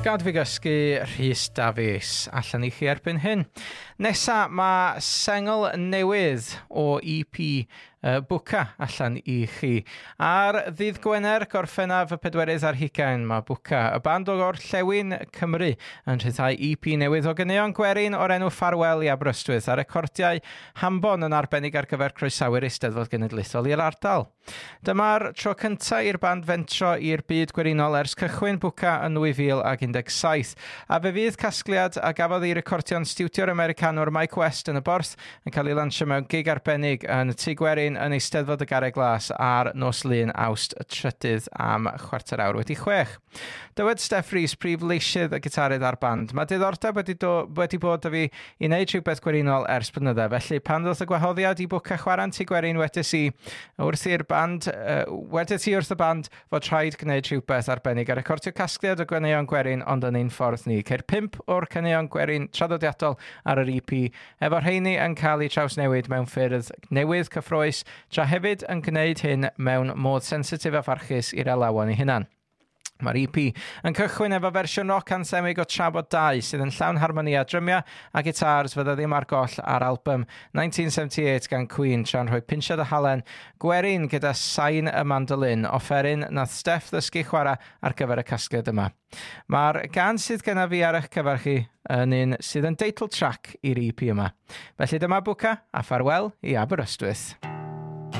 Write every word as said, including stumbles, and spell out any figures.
Gad fi gysgu Rhys Davies allan i chi erbyn hyn. Nesa mae sengl newydd o E P uh, Bwca allan i chi. Ar ddydd Gwener, gorffennaf y pedwerydd ar hugain, mae Bwca, y band o Gorllewin Cymru, yn rhyddhau E P newydd o ganeuon gwerin o'r enw Ffarwel i Aberystwyth a recordiau Hambon yn arbennig ar gyfer croesawu'r Eisteddfod Genedlaethol i'r ardal. Dyma'r tro cyntaf i'r band fentro i'r byd gwerinol ers cychwyn Bwca yn nwy fil ac un deg saith, a fe fydd casgliad a gafodd ei recordio'n stiwtio'r Americanwr Mike West yn y Borth yn cael ei lansio mewn gig arbennig yn y Tŷ Gwerin yn Eisteddfod y Garreg Glas ar nos Lun Awst y trydydd am chwarter awr wedi chwech. Dywed Steff Rhys, prif leisydd y gitarydd a'r band. Mae diddordeb wedi, do, wedi bod â fi i wneud rhywbeth gwerinol ers blynydde, felly pan ddoth y gwahoddiad i Bwca chwarae'n Tŷ Gwerin wedys i wrth i'r band, uh, wedys i wrth y band fod rhaid gwneud rhywbeth arbennig a recordio casgliad o ganeuon gwerin ond yn ein ffordd ni. Ceir pimp o'r caneuon gwerin traddodiadol ar yr E P, efo rheini yn cael eu trawsnewid mewn ffyrdd newydd cyffroes, tra hefyd yn gwneud hyn mewn modd sensitif a pharchus i'r elawon eu hunan. Mae'r E P yn cychwyn efo fersiwn roc anthemig o Trafod dau sydd yn llawn harmonia, drymia a gitars fydda ddim ar goll ar album nineteen seventy-eight gan Queen tra'n rhoi pinsiad y halen gwerin gyda sain y mandolin, offeryn nath Steff ddysgu chwarae ar gyfer y casgliad yma. Mae'r gan sydd genna fi ar eich cyfer chi yn un sydd yn deitl track i'r E P yma. Felly dyma Bwca a Ffarwel i Aberystwyth.